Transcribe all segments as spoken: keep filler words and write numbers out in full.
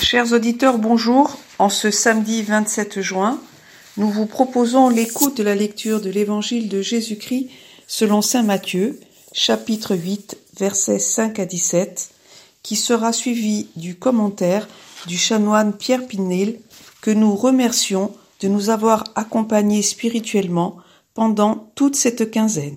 Chers auditeurs, bonjour. En ce samedi vingt-sept juin, nous vous proposons l'écoute de la lecture de l'Évangile de Jésus-Christ selon saint Matthieu, chapitre huit, versets cinq à dix-sept, qui sera suivi du commentaire du chanoine Pierre Pinel, que nous remercions de nous avoir accompagnés spirituellement pendant toute cette quinzaine.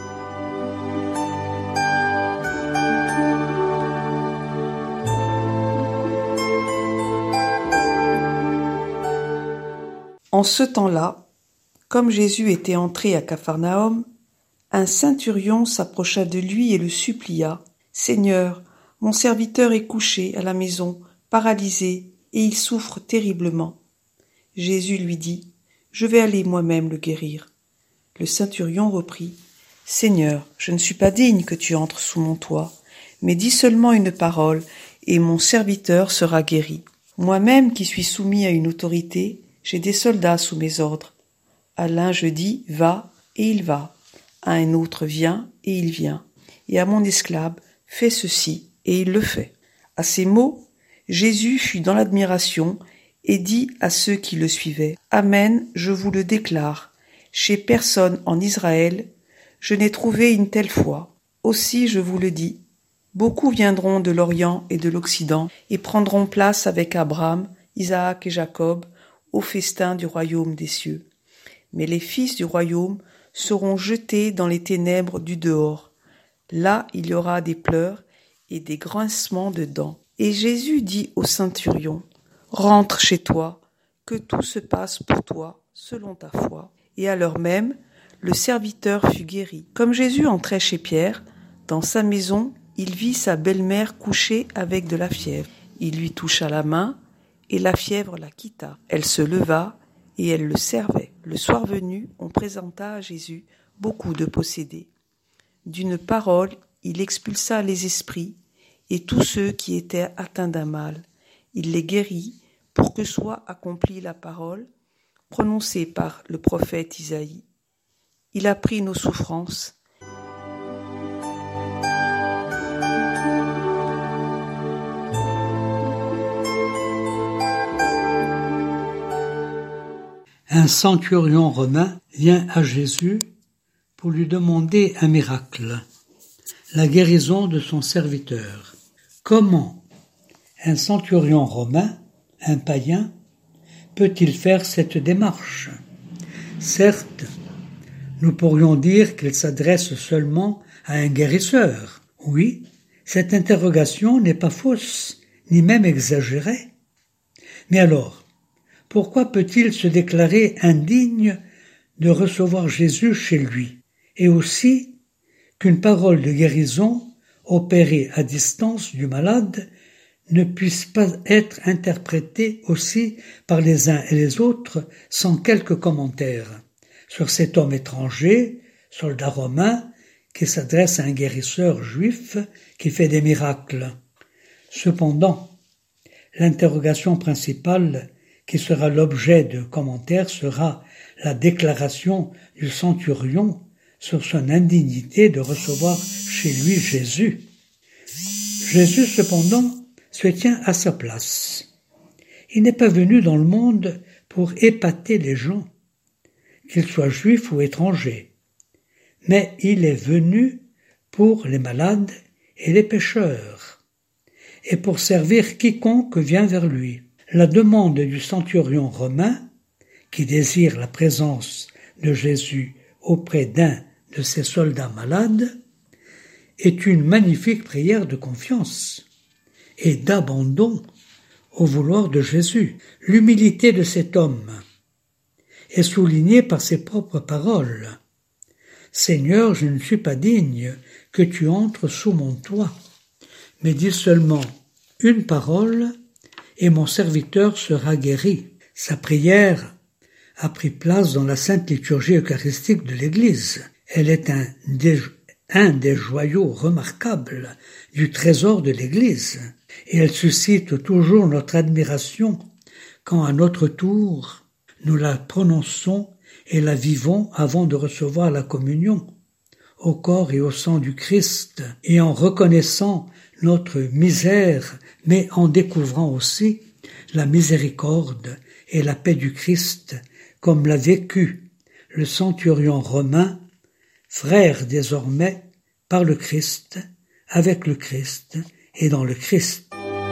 En ce temps-là, comme Jésus était entré à Capharnaüm, un centurion s'approcha de lui et le supplia. « Seigneur, mon serviteur est couché à la maison, paralysé, et il souffre terriblement. » Jésus lui dit, « Je vais aller moi-même le guérir. » Le centurion reprit, « Seigneur, je ne suis pas digne que tu entres sous mon toit, mais dis seulement une parole, et mon serviteur sera guéri. Moi-même qui suis soumis à une autorité, j'ai des soldats sous mes ordres. À l'un je dis, va, et il va. À un autre, viens, et il vient. Et à mon esclave, fais ceci, et il le fait. » À ces mots, Jésus fut dans l'admiration et dit à ceux qui le suivaient, « Amen, je vous le déclare, chez personne en Israël, je n'ai trouvé une telle foi. Aussi je vous le dis, beaucoup viendront de l'Orient et de l'Occident et prendront place avec Abraham, Isaac et Jacob, au festin du royaume des cieux. Mais les fils du royaume seront jetés dans les ténèbres du dehors. Là il y aura des pleurs et des grincements de dents. » Et Jésus dit au centurion, « Rentre chez toi, que tout se passe pour toi, selon ta foi. » Et à l'heure même, le serviteur fut guéri. Comme Jésus entrait chez Pierre, dans sa maison, il vit sa belle-mère couchée avec de la fièvre. Il lui toucha la main, et la fièvre la quitta. Elle se leva, et elle le servait. Le soir venu, on présenta à Jésus beaucoup de possédés. D'une parole, il expulsa les esprits, et tous ceux qui étaient atteints d'un mal. Il les guérit, pour que soit accomplie la parole, prononcée par le prophète Isaïe. Il a pris nos souffrances, Un centurion romain vient à Jésus pour lui demander un miracle, la guérison de son serviteur. Comment un centurion romain, un païen, peut-il faire cette démarche? Certes, nous pourrions dire qu'il s'adresse seulement à un guérisseur. Oui, cette interrogation n'est pas fausse, ni même exagérée. Mais alors, pourquoi peut-il se déclarer indigne de recevoir Jésus chez lui, et aussi qu'une parole de guérison opérée à distance du malade ne puisse pas être interprétée aussi par les uns et les autres sans quelques commentaires sur cet homme étranger, soldat romain, qui s'adresse à un guérisseur juif qui fait des miracles. Cependant, l'interrogation principale qui sera l'objet de commentaires sera la déclaration du centurion sur son indignité de recevoir chez lui Jésus. Jésus, cependant, se tient à sa place. Il n'est pas venu dans le monde pour épater les gens, qu'ils soient juifs ou étrangers, mais il est venu pour les malades et les pécheurs, et pour servir quiconque vient vers lui. La demande du centurion romain, qui désire la présence de Jésus auprès d'un de ses soldats malades, est une magnifique prière de confiance et d'abandon au vouloir de Jésus. L'humilité de cet homme est soulignée par ses propres paroles. « Seigneur, je ne suis pas digne que tu entres sous mon toit, mais dis seulement une parole, et mon serviteur sera guéri. » Sa prière a pris place dans la sainte liturgie eucharistique de l'Église. Elle est un des, un des joyaux remarquables du trésor de l'Église, et elle suscite toujours notre admiration quand à notre tour nous la prononçons et la vivons avant de recevoir la communion, au corps et au sang du Christ, et en reconnaissant notre misère, mais en découvrant aussi la miséricorde et la paix du Christ, comme l'a vécu le centurion romain, frère désormais par le Christ, avec le Christ et dans le Christ.